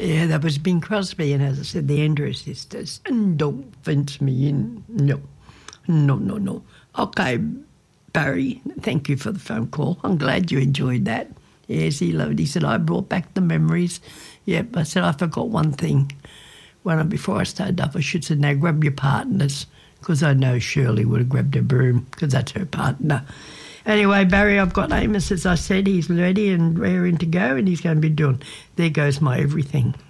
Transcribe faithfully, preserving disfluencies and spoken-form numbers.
Yeah, that was Bing Crosby, and as I said, the Andrews sisters. And don't fence me in. No, no, no, no. Okay, Barry, thank you for the phone call. I'm glad you enjoyed that. Yes, he loved it. He said, I brought back the memories. Yep, I said, I forgot one thing. When I, before I started up, I should say, now grab your partners, because I know Shirley would have grabbed her broom, because that's her partner. Anyway, Barry, I've got Amos, as I said. He's ready and raring to go, and he's going to be doing, there goes my everything.